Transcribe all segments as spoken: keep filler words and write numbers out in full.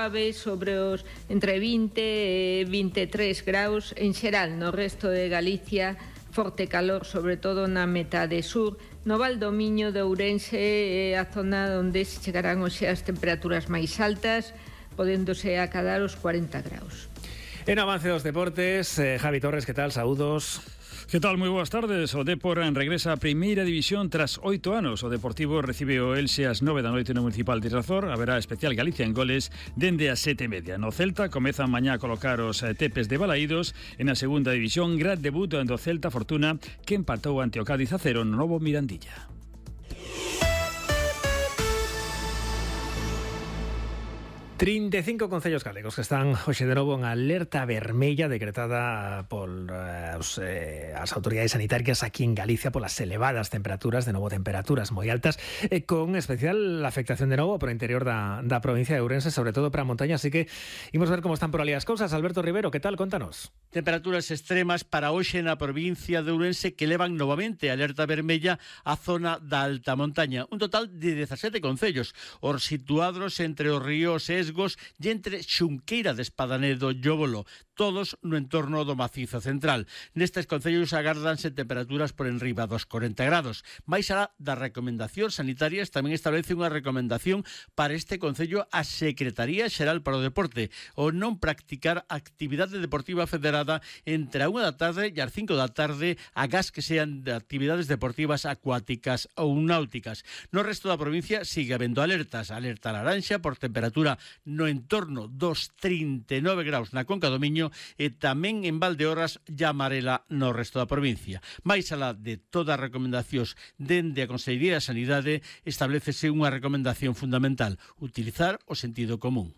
suave sobre os entre vinte e vinte e tres graus. En xeral, no resto de Galicia, forte calor, sobre todo na metade sur. No Val do Miño de Ourense é a zona onde se chegarán hoxe as temperaturas máis altas, podéndose acadar os cuarenta graus. En avance dos deportes, eh, Javi Torres, que tal? Saúdos. Que tal? Moi boas tardes. O Depor regresa a Primeira División tras oito anos. O Deportivo recibe o Elxe ás nove da noite no Municipal de Riazor. Haberá especial Galicia en goles dende as sete e media. No Celta comezan mañá a colocar os tepes de Balaídos. En a Segunda División, gran debut do Celta Fortuna, que empatou ante o Cádiz a cero no novo Mirandilla. trinta e cinco concellos galegos que están hoxe de novo en alerta vermella decretada por uh, os, eh, as autoridades sanitarias aquí en Galicia polas elevadas temperaturas, de novo temperaturas moi altas, eh, con especial afectación de novo para o interior da, da provincia de Ourense, sobre todo para a montaña, así que imos ver como están por ali as cousas. Alberto Rivero, que tal? Contanos. Temperaturas extremas para hoxe na provincia de Ourense que levan novamente a alerta vermella a zona da alta montaña. Un total de dezasete concellos, os situados entre os ríos Esgos e entre Xunqueira de Espadanedo e Llobolo, todos no entorno do macizo central. Nestes concellos agárdanse temperaturas por enriba dos corenta grados. Mais alá das recomendacións sanitarias, tamén establece unha recomendación para este concello a Secretaría Xeral para o Deporte, o non practicar actividade deportiva federada entre a unha da tarde e as cinco da tarde, agás que sean de actividades deportivas acuáticas ou náuticas. No resto da provincia sigue habendo alertas. Alerta laranxa por temperatura no entorno dos trinta e nove graus na Conca do Miño e tamén en Valdeorras e amarela no resto da provincia. Mais alá de todas as recomendacións dende a Consellería de Sanidade, establecese unha recomendación fundamental: utilizar o sentido común.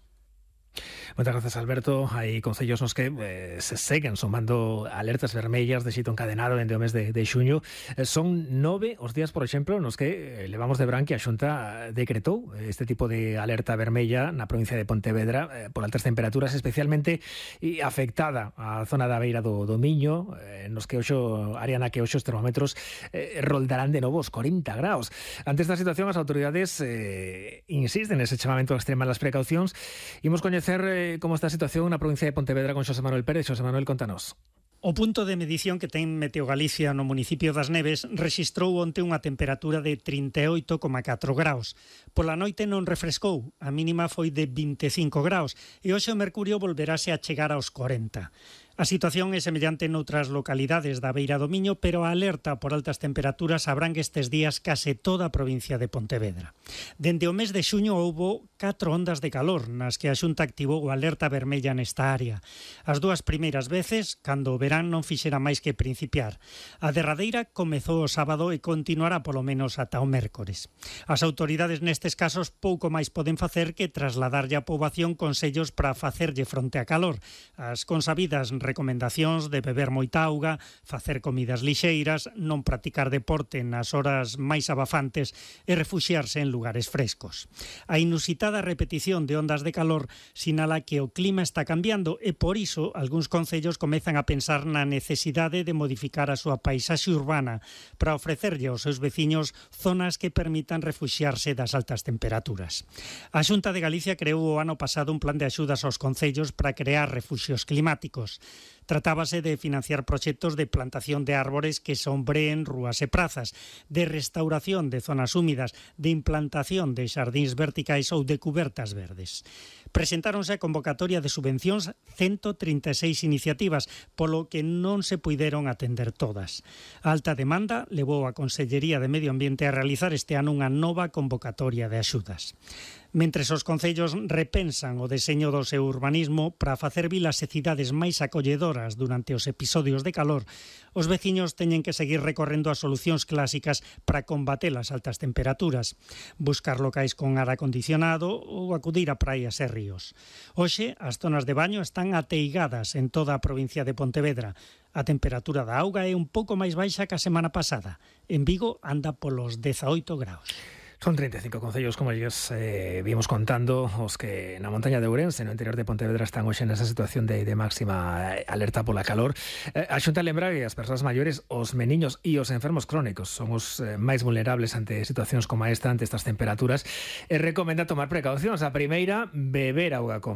Moitas gracias, Alberto. Hai concellos nos que eh, se seguen sumando alertas vermellas de xito encadenado dende o mes de, de xuño. Eh, son nove os días, por exemplo, nos que eh, levamos de branque a Xunta decretou este tipo de alerta vermella na provincia de Pontevedra eh, por altas temperaturas, especialmente e afectada a zona da beira do, do Miño, eh, nos que oxo, área na que oxo os termómetros eh, roldarán de novo os corenta graus. Ante esta situación, as autoridades eh, insisten nese chamamento a extremar as precaucións. Imos coñecer como está a situación na provincia de Pontevedra con Xosé Manuel Pérez. Xosé Manuel, contanos. O punto de medición que ten Meteo Galicia no municipio das Neves rexistrou onte unha temperatura de trinta e oito coma catro graus. Pola noite non refrescou, a mínima foi de vinte e cinco graus e hoxe o mercurio volverase a chegar aos corenta. A situación é semellante noutras localidades da beira do Miño, pero a alerta por altas temperaturas abrangue estes días case toda a provincia de Pontevedra. Dende o mes de xuño houbo catro ondas de calor nas que a Xunta activou o alerta vermella nesta área. As dúas primeiras veces, cando o verán non fixera máis que principiar. A derradeira comezou o sábado e continuará polo menos ata o mércores. As autoridades nestes casos pouco máis poden facer que trasladarlle á poboación consellos para facerlle fronte a calor. As consabidas recomendacións de beber moita auga, facer comidas lixeiras, non practicar deporte nas horas máis abafantes e refuxiarse en lugares frescos. A inusitada repetición de ondas de calor sinala que o clima está cambiando e por iso algúns concellos comezan a pensar na necesidade de modificar a súa paisaxe urbana para ofrecerlle aos seus veciños zonas que permitan refuxiarse das altas temperaturas. A Xunta de Galicia creou o ano pasado un plan de axudas aos concellos para crear refuxios climáticos. Tratábase de financiar proxectos de plantación de árbores que sombreen rúas e prazas, de restauración de zonas húmidas, de implantación de xardíns verticais ou de cubertas verdes. Presentáronse a convocatoria de subvencións ciento trinta e seis iniciativas, polo que non se puideron atender todas. A alta demanda levou a Consellería de Medio Ambiente a realizar este ano unha nova convocatoria de axudas. Mentres os concellos repensan o deseño do seu urbanismo para facer vilas e cidades máis acolledoras durante os episodios de calor, os veciños teñen que seguir recorrendo as solucións clásicas para combater as altas temperaturas, buscar locais con ar acondicionado ou acudir a praias e ríos. Hoxe, as zonas de baño están ateigadas en toda a provincia de Pontevedra. A temperatura da auga é un pouco máis baixa que a semana pasada. En Vigo anda polos dezaoito graus. Son trinta e cinco concellos, como ellos eh, vimos contando, os que na montaña de Ourense, no interior de Pontevedra, están hoxe nesa situación de, de máxima alerta pola calor. Eh, a Xunta lembra que as persoas maiores, os meniños e os enfermos crónicos son os eh, máis vulnerables ante situacións como esta, ante estas temperaturas, e recomenda tomar precaucións. A primeira, beber auga con